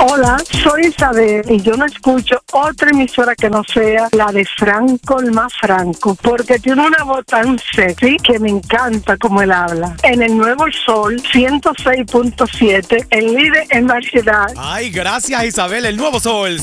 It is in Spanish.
Hola, soy Isabel y yo no escucho otra emisora que no sea la de Franco el más Franco, porque tiene una voz tan sexy que me encanta como él habla. En el Nuevo Sol 106.7, el líder en variedad. Ay, gracias Isabel, el Nuevo Sol